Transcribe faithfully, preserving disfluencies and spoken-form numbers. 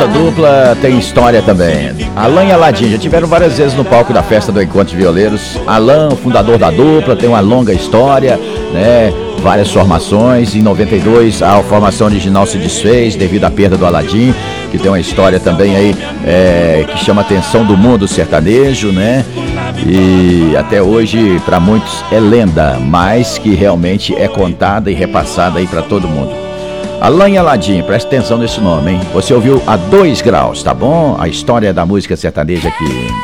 essa dupla tem história também. Alan e Aladim já tiveram várias vezes no palco da festa do Encontro de Violeiros. Alan, o fundador da dupla, tem uma longa história, né? Várias formações. Em noventa e dois a formação original se desfez devido à perda do Aladim, que tem uma história também aí é, que chama a atenção do mundo sertanejo, né? E até hoje para muitos é lenda, mas que realmente é contada e repassada aí para todo mundo. Alan e Aladim, presta atenção nesse nome, hein? Você ouviu a dois graus, tá bom? A história da música sertaneja aqui.